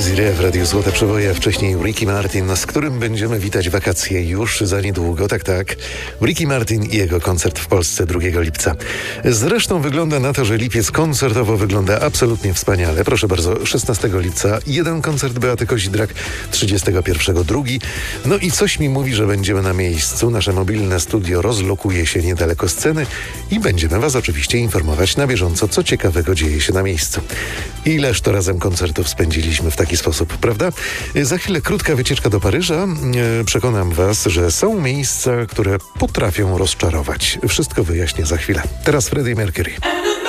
Desiree w Radiu Złote Przeboje, a wcześniej Ricky Martin, z którym będziemy witać wakacje już za niedługo. Tak. Ricky Martin i jego koncert w Polsce 2 lipca. Zresztą wygląda na to, że lipiec koncertowo wygląda absolutnie wspaniale. Proszę bardzo, 16 lipca jeden koncert Beaty Kozidrak, 31 drugi. No i coś mi mówi, że będziemy na miejscu. Nasze mobilne studio rozlokuje się niedaleko sceny i będziemy Was oczywiście informować na bieżąco, co ciekawego dzieje się na miejscu. Ileż to razem koncertów spędziliśmy w taki sposób, prawda? Za chwilę krótka wycieczka do Paryża. Przekonam Was, że są miejsca, które potrafią rozczarować. Wszystko wyjaśnię za chwilę. Teraz Freddie Mercury.